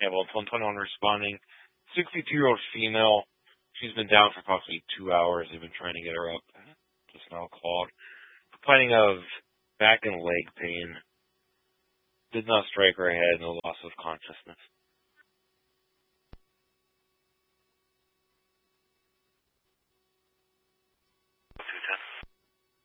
Yeah, well, it's 121 responding. 62-year-old female. She's been down for approximately 2 hours. They've been trying to get her up. Just now called. Complaining of back and leg pain. Did not strike her head. No loss of consciousness.